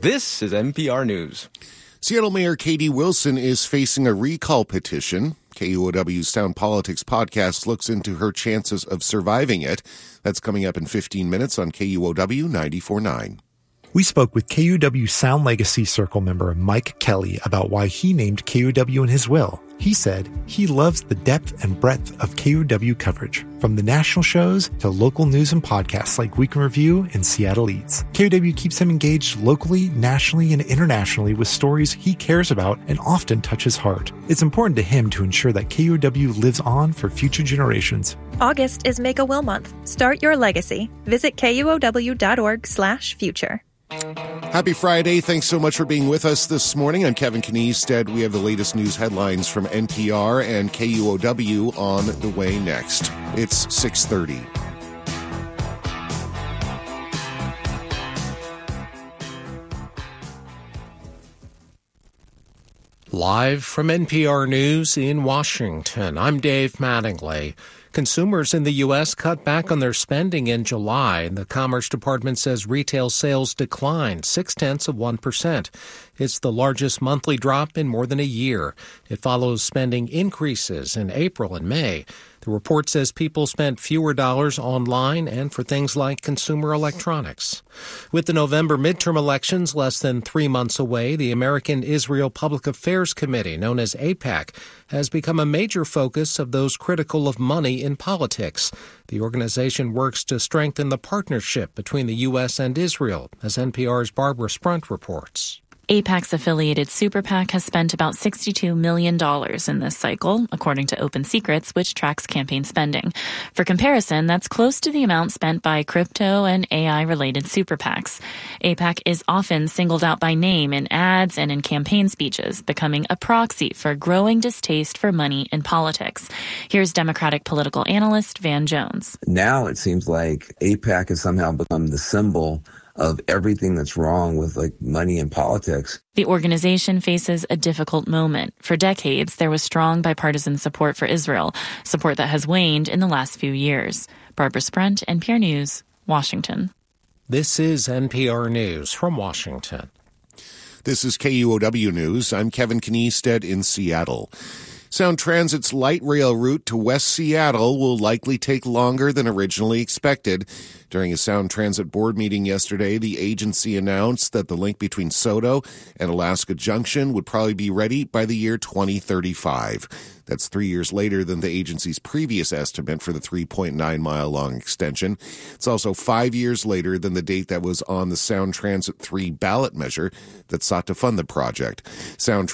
This is NPR News. Seattle Mayor Katie Wilson is facing a recall petition. KUOW's Sound Politics podcast looks into her chances of surviving it. That's coming up in 15 minutes on KUOW 94.9. We spoke with KUOW Sound Legacy Circle member Mike Kelly about why he named KUOW in his will. He said he loves the depth and breadth of KUOW coverage, from the national shows to local news and podcasts like Week in Review and Seattle Eats. KUOW keeps him engaged locally, nationally, and internationally with stories he cares about and often touch his heart. It's important to him to ensure that KUOW lives on for future generations. August is Make a Will Month. Start your legacy. Visit KUOW.org/future. Happy Friday. Thanks so much for being with us this morning. I'm Kevin Kniested. We have the latest news headlines from NPR and KUOW on the way next. It's 6:30. Live from NPR News in Washington, I'm Dave Mattingly. Consumers in the U.S. cut back on their spending in July. The Commerce Department says retail sales declined 0.6%. It's the largest monthly drop in more than a year. It follows spending increases in April and May. The report says people spent fewer dollars online and for things like consumer electronics. With the November midterm elections less than 3 months away, the American-Israel Public Affairs Committee, known as AIPAC, has become a major focus of those critical of money in politics. The organization works to strengthen the partnership between the U.S. and Israel, as NPR's Barbara Sprunt reports. AIPAC's affiliated Super PAC has spent about $62 million in this cycle, according to Open Secrets, which tracks campaign spending. For comparison, that's close to the amount spent by crypto and AI-related Super PACs. AIPAC is often singled out by name in ads and in campaign speeches, becoming a proxy for growing distaste for money in politics. Here's Democratic political analyst Van Jones. Now it seems like AIPAC has somehow become the symbol of everything that's wrong with money in politics. The organization faces a difficult moment. For decades, there was strong bipartisan support for Israel, support that has waned in the last few years. Barbara Sprunt, NPR News, Washington. This is NPR News from Washington. This is KUOW News. I'm Kevin Kniested in Seattle. Sound Transit's light rail route to West Seattle will likely take longer than originally expected. During a Sound Transit board meeting yesterday, the agency announced that the link between SoDo and Alaska Junction would probably be ready by the year 2035. That's 3 years later than the agency's previous estimate for the 3.9-mile-long extension. It's also 5 years later than the date that was on the Sound Transit 3 ballot measure that sought to fund the project. Sound